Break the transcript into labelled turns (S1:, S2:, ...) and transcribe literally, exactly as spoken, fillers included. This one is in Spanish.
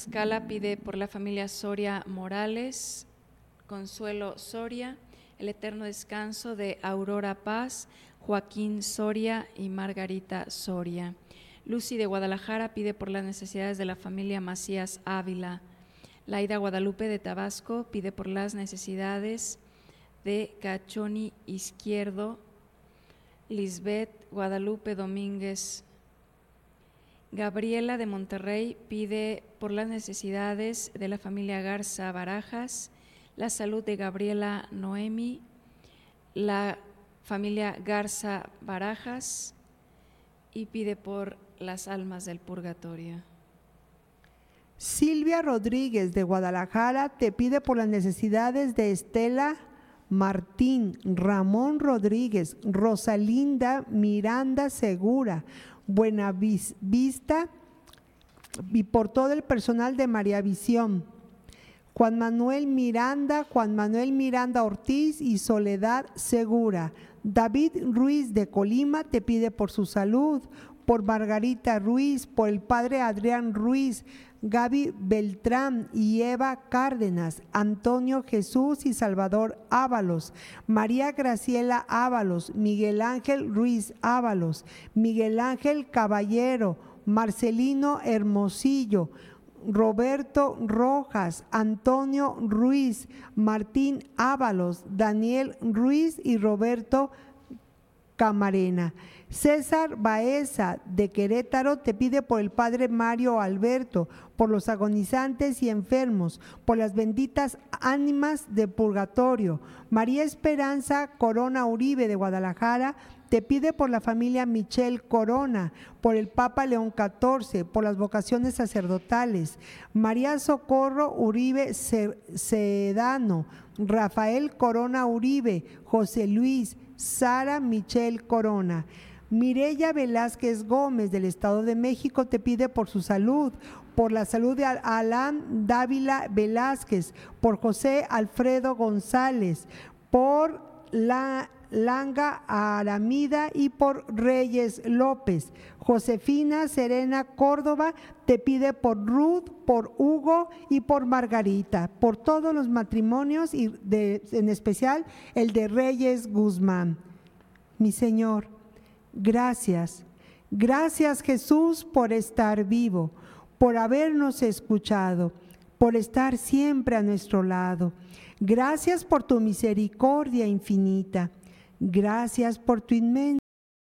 S1: Tlaxcala pide por la familia Soria Morales, Consuelo Soria, el eterno descanso de Aurora Paz, Joaquín Soria y Margarita Soria. Lucy de Guadalajara pide por las necesidades de la familia Macías Ávila. Laida Guadalupe de Tabasco pide por las necesidades de Cachoni Izquierdo. Lisbeth Guadalupe Domínguez. Gabriela de Monterrey pide por las necesidades de la familia Garza Barajas, la salud de Gabriela Noemi, la familia Garza Barajas y pide por las almas del purgatorio.
S2: Silvia Rodríguez de Guadalajara te pide por las necesidades de Estela Martín, Ramón Rodríguez, Rosalinda Miranda Segura, Buenavista y por todo el personal de María Visión. Juan Manuel Miranda, Juan Manuel Miranda Ortiz y Soledad Segura. David Ruiz de Colima te pide por su salud, por Margarita Ruiz, por el padre Adrián Ruiz, Gaby Beltrán y Eva Cárdenas, Antonio Jesús y Salvador Ábalos, María Graciela Ábalos, Miguel Ángel Ruiz Ábalos, Miguel Ángel Caballero, Marcelino Hermosillo, Roberto Rojas, Antonio Ruiz, Martín Ábalos, Daniel Ruiz y Roberto Camarena. César Baeza de Querétaro te pide por el padre Mario Alberto, por los agonizantes y enfermos, por las benditas ánimas de purgatorio. María Esperanza Corona Uribe de Guadalajara te pide por la familia Michel Corona, por el Papa León catorce, por las vocaciones sacerdotales. María Socorro Uribe Sedano, Rafael Corona Uribe, José Luis, Sara Michel Corona. Mireya Velázquez Gómez del Estado de México te pide por su salud, por la salud de Alán Dávila Velázquez, por José Alfredo González, por la Langa Aramida y por Reyes López. Josefina Serena Córdoba te pide por Ruth, por Hugo y por Margarita, por todos los matrimonios y de, en especial el de Reyes Guzmán. Mi Señor, gracias, gracias Jesús por estar vivo, por habernos escuchado, por estar siempre a nuestro lado. Gracias por tu misericordia infinita. Gracias por tu inmensa